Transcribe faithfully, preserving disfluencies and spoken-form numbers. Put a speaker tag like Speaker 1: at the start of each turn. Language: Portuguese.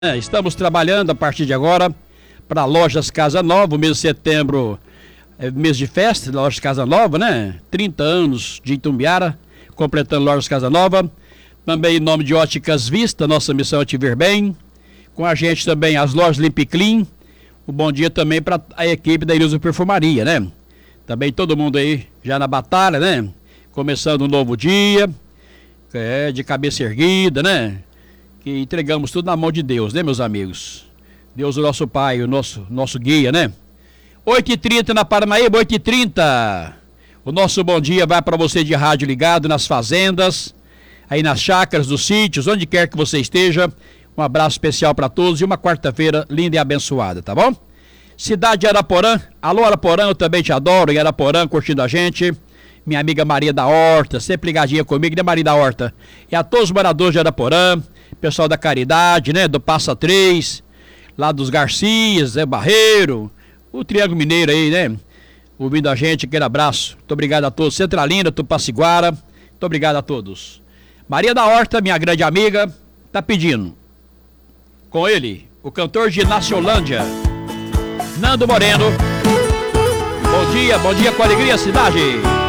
Speaker 1: É, estamos trabalhando a partir de agora para Lojas Casa Nova. O mês de setembro é mês de festa, Lojas Casa Nova, né? trinta anos de Itumbiara, completando Lojas Casa Nova. Também em nome de Óticas Vista, nossa missão é te ver bem. Com a gente também as Lojas Limp Clean. Um bom dia também para a equipe da Iluso Perfumaria, né? Também todo mundo aí já na batalha, né? Começando um novo dia, é, de cabeça erguida, né? Que entregamos tudo na mão de Deus, né, meus amigos? Deus, o nosso Pai, o nosso, nosso guia, né? oito e trinta na Paranaíba, oito e trinta. O nosso bom dia vai para você de rádio ligado nas fazendas, aí nas chácaras, dos sítios, onde quer que você esteja. Um abraço especial para todos e uma quarta-feira linda e abençoada, tá bom? Cidade de Araporã, alô Araporã, eu também te adoro, em Araporã, curtindo a gente. Minha amiga Maria da Horta, sempre ligadinha comigo, né, Maria da Horta? E a todos os moradores de Araporã, pessoal da Caridade, né, do Passa Três, lá dos Garcias, Zé Barreiro, o Triângulo Mineiro aí, né, ouvindo a gente, aquele abraço. Muito obrigado a todos, Centralina, Tupaciguara, muito obrigado a todos. Maria da Horta, minha grande amiga, tá pedindo, com ele, o cantor de Naciolândia, Nando Moreno. Bom dia, bom dia com alegria, cidade.